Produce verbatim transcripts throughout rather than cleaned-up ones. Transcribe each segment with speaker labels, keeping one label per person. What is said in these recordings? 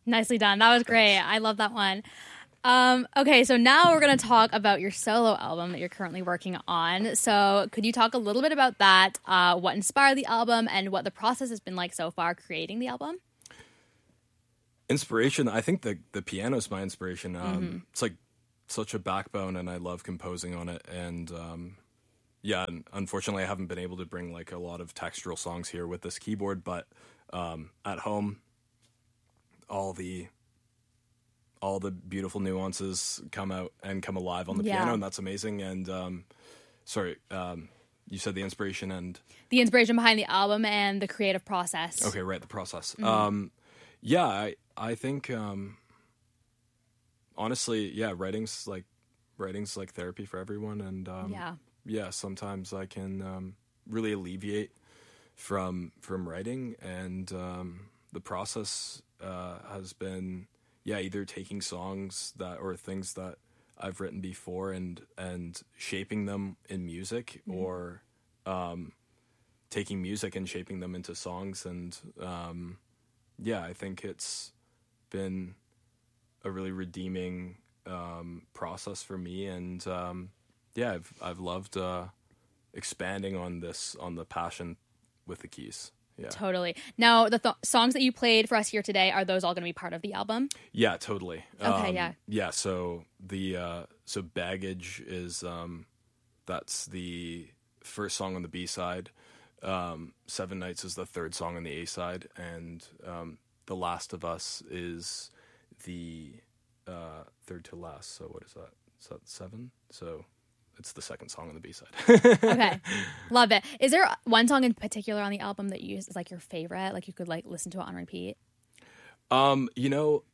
Speaker 1: Nicely done. That was great. I love that one. Um, okay, so now we're going to talk about your solo album that you're currently working on. So could you talk a little bit about that, uh, what inspired the album, and what the process has been like so far creating the album?
Speaker 2: Inspiration, I think the, the piano is my inspiration. Um, mm-hmm. It's like such a backbone, and I love composing on it. And um, yeah, and unfortunately I haven't been able to bring like a lot of textural songs here with this keyboard, but um, at home, all the... all the beautiful nuances come out and come alive on the
Speaker 1: yeah.
Speaker 2: piano, and that's amazing. And um, sorry, um, you said the inspiration and...
Speaker 1: The inspiration behind the album and the creative process.
Speaker 2: Okay, right, the process. Mm-hmm. Um, yeah, I I think, um, honestly, yeah, writing's like, writing's like therapy for everyone. And um,
Speaker 1: yeah.
Speaker 2: yeah, sometimes I can um, really alleviate from, from writing. And um, the process uh, has been... yeah, either taking songs that or things that I've written before and and shaping them in music, mm-hmm. or um, taking music and shaping them into songs. And um, yeah, I think it's been a really redeeming um, process for me. And um, yeah, I've I've loved uh, expanding on this on the passion with the keys. Yeah.
Speaker 1: Totally. Now, the th- songs that you played for us here today, are those all going to be part of the album?
Speaker 2: Yeah, totally.
Speaker 1: Okay,
Speaker 2: um,
Speaker 1: yeah.
Speaker 2: Yeah, so the uh, so Baggage is um, that's the first song on the B side. Um, Seven Nights is the third song on the A side, and um, The Last of Us is the uh, third to last. So what is that? Is that seven? So it's the second song on the B-side.
Speaker 1: Okay. Love it. Is there one song in particular on the album that you use is like your favorite? Like you could like listen to it on repeat?
Speaker 2: Um, you know,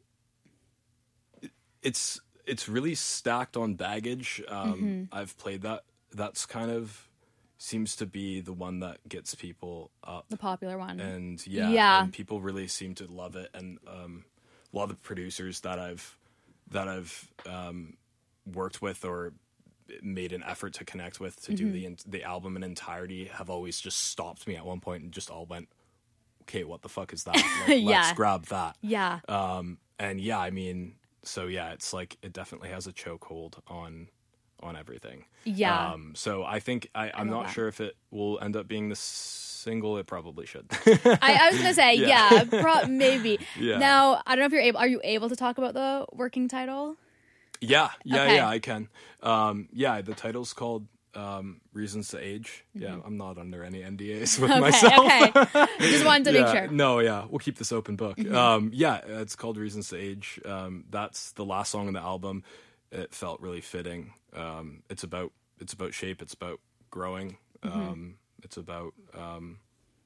Speaker 2: it's it's really stacked on Baggage. Um, mm-hmm. I've played that. That's kind of seems to be the one that gets people up.
Speaker 1: The popular one.
Speaker 2: And yeah,
Speaker 1: yeah.
Speaker 2: and people really seem to love it. And um, a lot of the producers that I've that I've um, worked with or made an effort to connect with to mm-hmm. do the the album in entirety have always just stopped me at one point and just all went, okay, what the fuck is that? Like,
Speaker 1: yeah.
Speaker 2: Let's grab that.
Speaker 1: Yeah.
Speaker 2: Um, and yeah, I mean, so yeah, it's like it definitely has a chokehold on on everything.
Speaker 1: Yeah.
Speaker 2: Um, so I think I, I'm
Speaker 1: I
Speaker 2: not
Speaker 1: that.
Speaker 2: sure if it will end up being the single. It probably should.
Speaker 1: I, I was gonna say yeah, yeah pro- maybe.
Speaker 2: Yeah.
Speaker 1: Now I don't know if you're able. Are you able to talk about the working title?
Speaker 2: Yeah, yeah,
Speaker 1: okay.
Speaker 2: yeah, I can. Um, yeah, the title's called um, Reasons to Age. Mm-hmm. Yeah, I'm not under any N D As with
Speaker 1: okay,
Speaker 2: myself.
Speaker 1: Okay, just wanted to
Speaker 2: yeah,
Speaker 1: make sure.
Speaker 2: No, yeah, we'll keep this open book.
Speaker 1: Mm-hmm.
Speaker 2: Um, yeah, it's called Reasons to Age. Um, that's the last song on the album. It felt really fitting. Um, it's about it's about shape. It's about growing.
Speaker 1: Mm-hmm.
Speaker 2: Um, it's about um,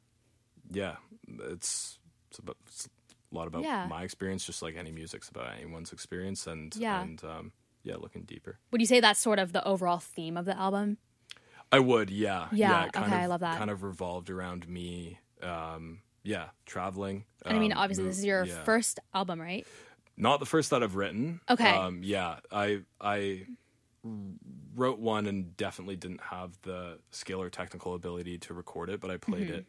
Speaker 2: yeah. It's it's about. It's, a lot about
Speaker 1: yeah.
Speaker 2: my experience, just like any music's about anyone's experience, and
Speaker 1: yeah.
Speaker 2: and um, yeah, looking deeper.
Speaker 1: Would you say that's sort of the overall theme of the album?
Speaker 2: I would, yeah,
Speaker 1: yeah.
Speaker 2: yeah it kind
Speaker 1: okay,
Speaker 2: of,
Speaker 1: I love that.
Speaker 2: Kind of revolved around me, um, yeah, traveling.
Speaker 1: And um, I mean, obviously,
Speaker 2: move,
Speaker 1: this is your
Speaker 2: yeah.
Speaker 1: first album, right?
Speaker 2: Not the first that I've written.
Speaker 1: Okay.
Speaker 2: Um, yeah, I I wrote one and definitely didn't have the skill or technical ability to record it, but I played mm-hmm. it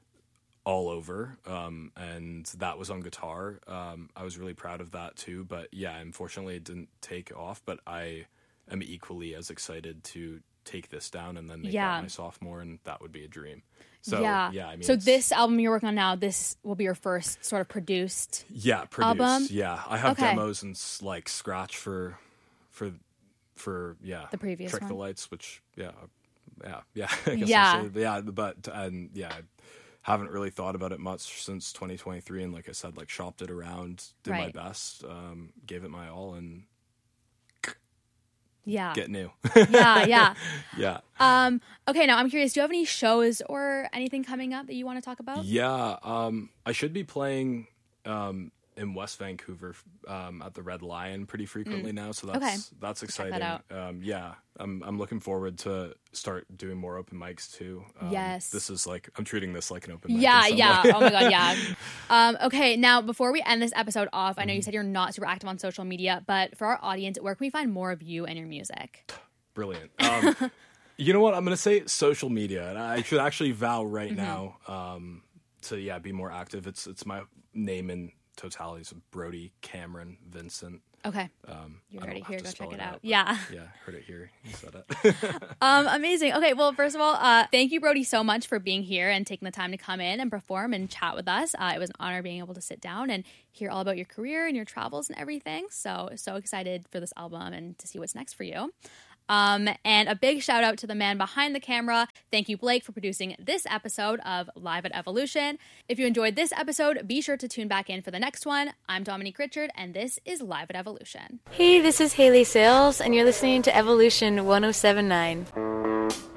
Speaker 2: all over, um, and that was on guitar. Um, I was really proud of that too, but yeah, unfortunately it didn't take off, but I am equally as excited to take this down and then make
Speaker 1: yeah.
Speaker 2: that my sophomore, and that would be a dream. So
Speaker 1: yeah,
Speaker 2: yeah I mean,
Speaker 1: so this album you're working on now, this will be your first sort of produced
Speaker 2: yeah, produced,
Speaker 1: album?
Speaker 2: Yeah, I have
Speaker 1: okay.
Speaker 2: demos and like scratch for, for, for yeah,
Speaker 1: the previous
Speaker 2: Trick
Speaker 1: one.
Speaker 2: the Lights, which yeah, yeah, yeah, I guess
Speaker 1: yeah,
Speaker 2: I should, yeah, but and yeah. Haven't really thought about it much since twenty twenty-three, and like I said, like shopped it around, did
Speaker 1: right.
Speaker 2: my best, um, gave it my all, and
Speaker 1: yeah,
Speaker 2: get new.
Speaker 1: yeah, yeah,
Speaker 2: yeah.
Speaker 1: Um, okay, now I'm curious. Do you have any shows or anything coming up that you want to talk about?
Speaker 2: Yeah, um, I should be playing um, in West Vancouver um, at the Red Lion pretty frequently mm. now, so that's
Speaker 1: okay.
Speaker 2: that's exciting.
Speaker 1: Check that
Speaker 2: out. Um, yeah, I'm I'm looking forward to start doing more open mics too. Um,
Speaker 1: yes,
Speaker 2: this is like I'm treating this like an open mic.
Speaker 1: Yeah, yeah. Oh my god, yeah. Um, okay, now before we end this episode off, I know mm-hmm. you said you're not super active on social media, but for our audience, where can we find more of you and your music?
Speaker 2: Brilliant. Um, you know what? I'm going to say social media, and I should actually vow right
Speaker 1: mm-hmm.
Speaker 2: now um, to yeah be more active. It's it's my name and totalities of Brody, Cameron, Vincent.
Speaker 1: Okay.
Speaker 2: Um,
Speaker 1: You
Speaker 2: I
Speaker 1: heard
Speaker 2: don't
Speaker 1: it
Speaker 2: have
Speaker 1: here.
Speaker 2: to
Speaker 1: Go
Speaker 2: spell
Speaker 1: check it
Speaker 2: it
Speaker 1: out.
Speaker 2: out, but
Speaker 1: Yeah.
Speaker 2: Yeah, heard it here. You said it.
Speaker 1: Um, amazing. Okay, well, first of all, uh, thank you, Brody, so much for being here and taking the time to come in and perform and chat with us. Uh, it was an honor being able to sit down and hear all about your career and your travels and everything. So, so excited for this album and to see what's next for you. Um, and a big shout out to the man behind the camera. Thank you, Blake, for producing this episode of Live at Evolution. If you enjoyed this episode, be sure to tune back in for the next one. I'm Dominique Richard, and this is Live at Evolution.
Speaker 3: Hey, this is Haley Sales, and you're listening to Evolution one oh seven point nine.